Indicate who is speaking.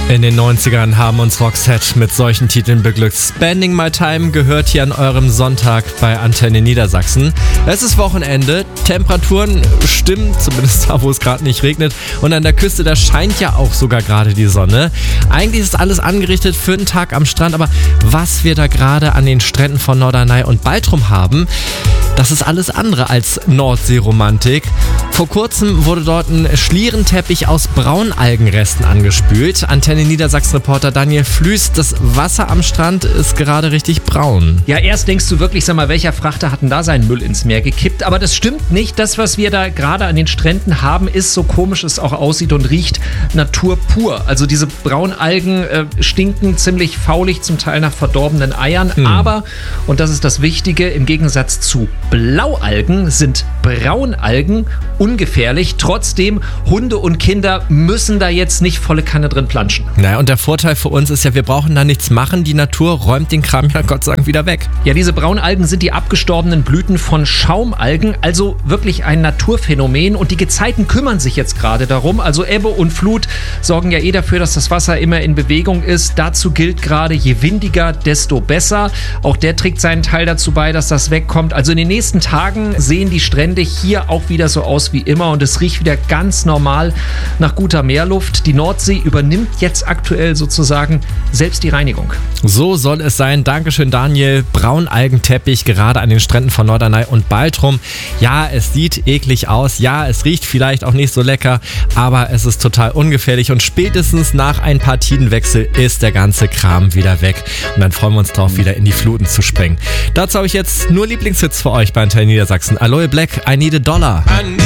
Speaker 1: In den 90ern haben uns Roxette mit solchen Titeln beglückt. Spending My Time gehört hier an eurem Sonntag bei Antenne Niedersachsen. Es ist Wochenende, Temperaturen stimmen, zumindest da, wo es gerade nicht regnet. Und an der Küste, da scheint ja auch sogar gerade die Sonne. Eigentlich ist alles angerichtet für einen Tag am Strand, aber was wir da gerade an den Stränden von Norderney und Baltrum haben, das ist alles andere als Nordseeromantik. Vor kurzem wurde dort ein Schlierenteppich aus Braunalgenresten angespült. Antenne Niedersachsen-Reporter Daniel Flüß, das Wasser am Strand ist gerade richtig braun.
Speaker 2: Ja, erst denkst du wirklich, sag mal, welcher Frachter hat denn da seinen Müll ins Meer gekippt? Aber das stimmt nicht. Das, was wir da gerade an den Stränden haben, ist, so komisch es auch aussieht und riecht, Natur pur. Also diese Braunalgen stinken ziemlich faulig, zum Teil nach verdorbenen Eiern. Aber, und das ist das Wichtige, im Gegensatz zu Blaualgen sind Braunalgen ungefährlich. Trotzdem, Hunde und Kinder müssen da jetzt nicht volle Kanne drin planschen.
Speaker 1: Naja, und der Vorteil für uns ist ja, wir brauchen da nichts machen. Die Natur räumt den Kram ja Gott sei Dank wieder weg.
Speaker 2: Ja, diese Braunalgen sind die abgestorbenen Blüten von Schaumalgen, also wirklich ein Naturphänomen. Und die Gezeiten kümmern sich jetzt gerade darum. Also Ebbe und Flut sorgen ja dafür, dass das Wasser immer in Bewegung ist. Dazu gilt gerade, je windiger, desto besser. Auch der trägt seinen Teil dazu bei, dass das wegkommt. Also in den nächsten Tagen sehen die Strände hier auch wieder so aus wie immer und es riecht wieder ganz normal nach guter Meerluft. Die Nordsee übernimmt jetzt aktuell sozusagen selbst die Reinigung.
Speaker 1: So soll es sein. Dankeschön, Daniel. Braunalgenteppich gerade an den Stränden von Norderney und Baltrum. Ja, es sieht eklig aus. Ja, es riecht vielleicht auch nicht so lecker, aber es ist total ungefährlich und spätestens nach ein paar Tidenwechsel ist der ganze Kram wieder weg. Und dann freuen wir uns drauf, wieder in die Fluten zu springen. Dazu habe ich jetzt nur Lieblingshits für euch bei Antenne Niedersachsen. Aloe Black, I Need a Dollar.